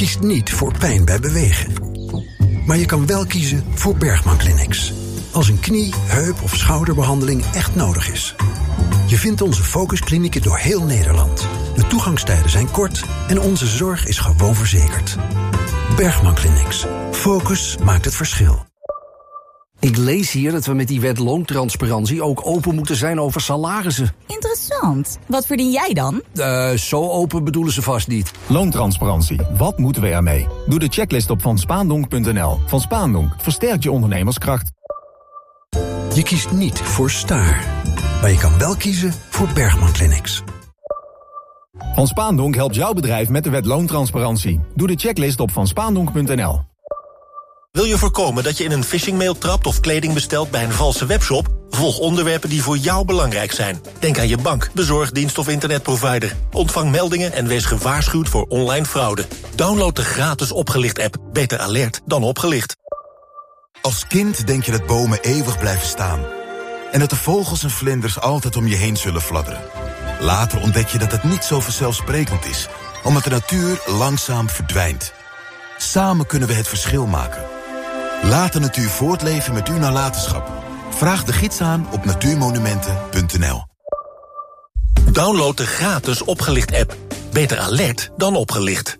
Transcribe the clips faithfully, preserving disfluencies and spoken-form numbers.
kiest niet voor pijn bij bewegen. Maar je kan wel kiezen voor Bergman Clinics. Als een knie, heup of schouderbehandeling echt nodig is. Je vindt onze focusklinieken door heel Nederland. De toegangstijden zijn kort en onze zorg is gewoon verzekerd. Bergman Clinics. Focus maakt het verschil. Ik lees hier dat we met die wet loontransparantie ook open moeten zijn over salarissen. Interessant. Wat verdien jij dan? Uh, zo open bedoelen ze vast niet. Loontransparantie. Wat moeten we ermee? Doe de checklist op van spaandonk punt n l. Van Spaandonk versterkt je ondernemerskracht. Je kiest niet voor Staar. Maar je kan wel kiezen voor Bergman Clinics. Van Spaandonk helpt jouw bedrijf met de wet loontransparantie. Doe de checklist op van spaandonk punt n l. Wil je voorkomen dat je in een phishingmail trapt of kleding bestelt bij een valse webshop? Volg onderwerpen die voor jou belangrijk zijn. Denk aan je bank, bezorgdienst of internetprovider. Ontvang meldingen en wees gewaarschuwd voor online fraude. Download de gratis Opgelicht-app. Beter alert dan opgelicht. Als kind denk je dat bomen eeuwig blijven staan. En dat de vogels en vlinders altijd om je heen zullen fladderen. Later ontdek je dat het niet zo vanzelfsprekend is, omdat de natuur langzaam verdwijnt. Samen kunnen we het verschil maken. Laat de natuur voortleven met uw nalatenschap. Vraag de gids aan op natuurmonumenten punt n l. Download de gratis Opgelicht-app. Beter alert dan opgelicht.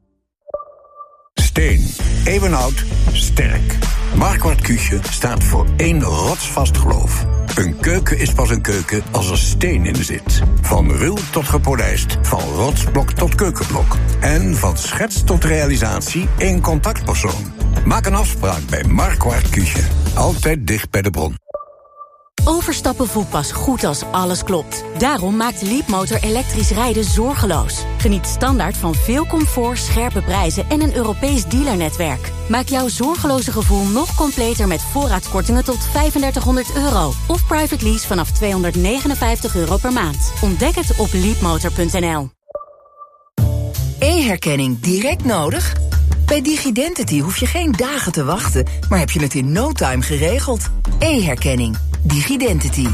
Steen. Eeuwenoud. Sterk. Marquardt Küche staat voor één rotsvast geloof. Een keuken is pas een keuken als er steen in zit. Van ruw tot gepolijst, van rotsblok tot keukenblok. En van schets tot realisatie één contactpersoon. Maak een afspraak bij Marquardt Küche. Altijd dicht bij de bron. Overstappen voelt pas goed als alles klopt. Daarom maakt Leapmotor elektrisch rijden zorgeloos. Geniet standaard van veel comfort, scherpe prijzen en een Europees dealernetwerk. Maak jouw zorgeloze gevoel nog completer met voorraadkortingen tot vijfendertighonderd euro. Of private lease vanaf tweehonderdnegenenvijftig euro per maand. Ontdek het op leapmotor punt n l. E-herkenning direct nodig? Bij DigiDentity hoef je geen dagen te wachten, maar heb je het in no time geregeld. E-herkenning. DigiDentity.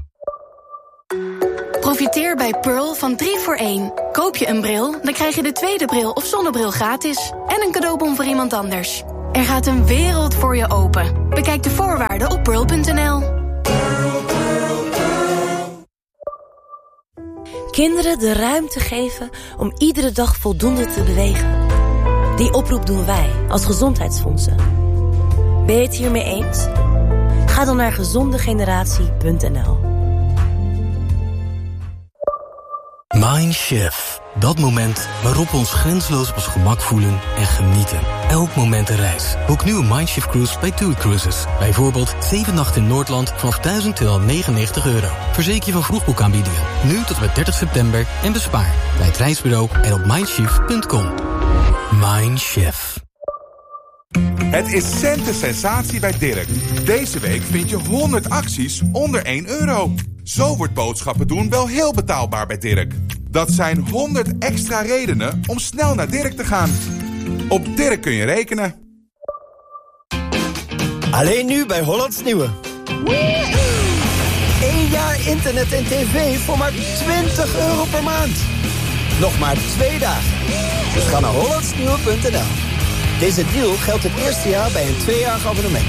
Profiteer bij Pearl van drie voor één. Koop je een bril, dan krijg je de tweede bril of zonnebril gratis. En een cadeaubon voor iemand anders. Er gaat een wereld voor je open. Bekijk de voorwaarden op pearl punt n l. Kinderen de ruimte geven om iedere dag voldoende te bewegen. Die oproep doen wij als Gezondheidsfondsen. Ben je het hiermee eens? Ga dan naar gezondegeneratie punt n l. Mindshift. Dat moment waarop we ons grenzeloos op ons gemak voelen en genieten. Elk moment een reis. Boek nu een Mindshift cruise bij TUI Cruises. Bijvoorbeeld zeven nachten in Noordland vanaf duizend tweehonderdnegenennegentig euro. Verzeker je van vroegboekaanbiedingen. Nu tot en met dertig september en bespaar. Bij het reisbureau en op mindshift punt com. Mindshift. Het is centen sensatie bij Dirk. Deze week vind je honderd acties onder één euro. Zo wordt boodschappen doen wel heel betaalbaar bij Dirk. Dat zijn honderd extra redenen om snel naar Dirk te gaan. Op Dirk kun je rekenen. Alleen nu bij Hollands Nieuwe. Eén jaar internet en tv voor maar twintig euro per maand. Nog maar twee dagen. Dus ga naar hollands nieuwe punt n l. Deze deal geldt het eerste jaar bij een tweejarig abonnement.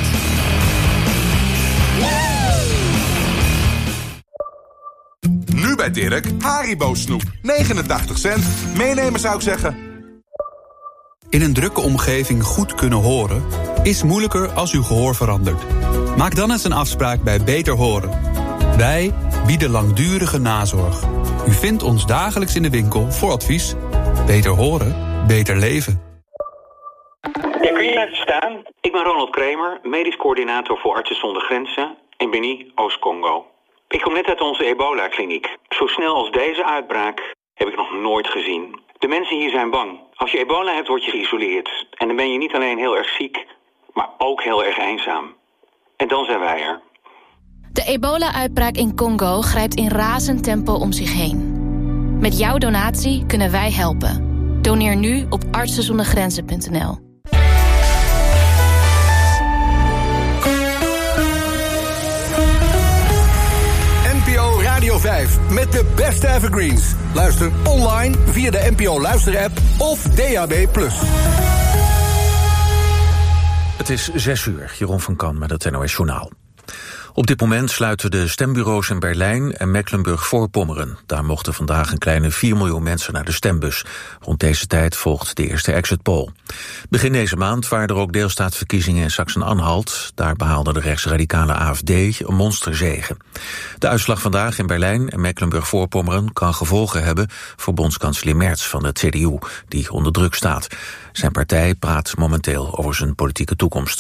Nu bij Dirk, Haribo snoep. negenentachtig cent. Meenemen zou ik zeggen. In een drukke omgeving goed kunnen horen is moeilijker als uw gehoor verandert. Maak dan eens een afspraak bij Beter Horen. Wij bieden langdurige nazorg. U vindt ons dagelijks in de winkel voor advies. Beter horen, beter leven. Ja, kun je even staan? Ik ben Ronald Kramer, medisch coördinator voor Artsen zonder Grenzen in Beni, Oost-Congo. Ik kom net uit onze ebola-kliniek. Zo snel als deze uitbraak heb ik nog nooit gezien. De mensen hier zijn bang. Als je ebola hebt, word je geïsoleerd. En dan ben je niet alleen heel erg ziek, maar ook heel erg eenzaam. En dan zijn wij er. De ebola-uitbraak in Congo grijpt in razend tempo om zich heen. Met jouw donatie kunnen wij helpen. Doneer nu op artsen zonder grenzen punt n l. N P O Radio vijf met de beste evergreens. Luister online via de N P O Luister-app of D A B plus. Het is zes uur, Jeroen van Kan met het N O S Journaal. Op dit moment sluiten de stembureaus in Berlijn en Mecklenburg-Voorpommeren. Daar mochten vandaag een kleine vier miljoen mensen naar de stembus. Rond deze tijd volgt de eerste exit poll. Begin deze maand waren er ook deelstaatverkiezingen in Sachsen-Anhalt. Daar behaalde de rechtsradicale A F D een monsterzege. De uitslag vandaag in Berlijn en Mecklenburg-Voorpommeren kan gevolgen hebben voor bondskanselier Merz van de C D U, die onder druk staat. Zijn partij praat momenteel over zijn politieke toekomst.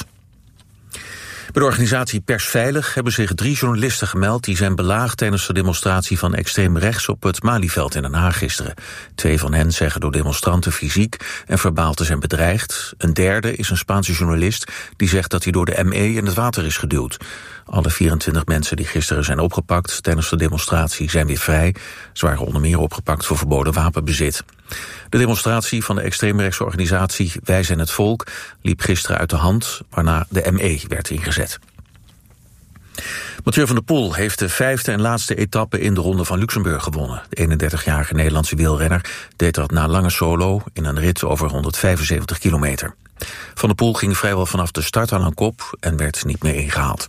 Bij de organisatie Persveilig hebben zich drie journalisten gemeld die zijn belaagd tijdens de demonstratie van extreem rechts op het Malieveld in Den Haag gisteren. Twee van hen zeggen door demonstranten fysiek en verbaal te zijn bedreigd. Een derde is een Spaanse journalist die zegt dat hij door de M E in het water is geduwd. Alle vierentwintig mensen die gisteren zijn opgepakt tijdens de demonstratie zijn weer vrij. Ze waren onder meer opgepakt voor verboden wapenbezit. De demonstratie van de extreemrechtse organisatie Wij zijn het Volk liep gisteren uit de hand, waarna de M E werd ingezet. Mathieu van der Poel heeft de vijfde en laatste etappe in de Ronde van Luxemburg gewonnen. De eenendertigjarige Nederlandse wielrenner deed dat na lange solo in een rit over honderdvijfenzeventig kilometer. Van der Poel ging vrijwel vanaf de start aan een kop en werd niet meer ingehaald.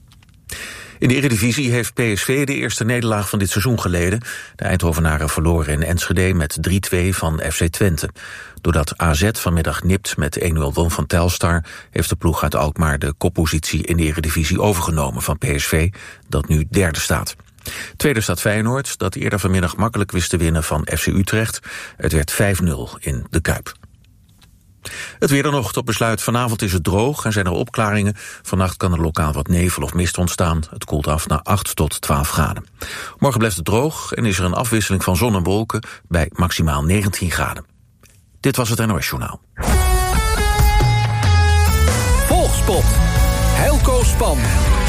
In de Eredivisie heeft P S V de eerste nederlaag van dit seizoen geleden. De Eindhovenaren verloren in Enschede met drie twee van F C Twente. Doordat A Z vanmiddag nipt met één nul won van Telstar, heeft de ploeg uit Alkmaar de koppositie in de Eredivisie overgenomen van P S V, dat nu derde staat. Tweede staat Feyenoord, dat eerder vanmiddag makkelijk wist te winnen van F C Utrecht. Het werd vijf nul in de Kuip. Het weer dan nog tot besluit. Vanavond is het droog en zijn er opklaringen. Vannacht kan er lokaal wat nevel of mist ontstaan. Het koelt af naar acht tot twaalf graden. Morgen blijft het droog en is er een afwisseling van zon en wolken bij maximaal negentien graden. Dit was het N O S Journaal. Volgspot. Heilco Span.